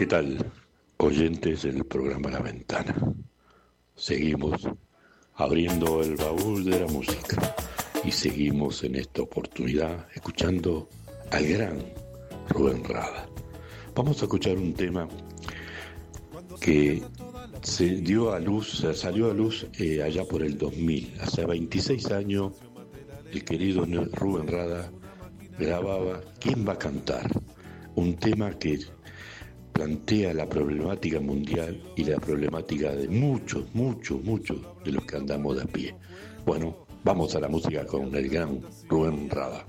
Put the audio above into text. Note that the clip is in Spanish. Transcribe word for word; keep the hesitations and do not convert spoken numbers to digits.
¿Qué tal, oyentes del programa La Ventana? Seguimos abriendo el baúl de la música y seguimos en esta oportunidad escuchando al gran Rubén Rada. Vamos a escuchar un tema que se dio a luz, salió a luz eh, allá por el dos mil. Hace veintiséis años el querido Rubén Rada grababa ¿Quién va a cantar? Un tema que plantea la problemática mundial y la problemática de muchos, muchos, muchos de los que andamos de a pie. Bueno, vamos a la música con el gran Rubén Rada.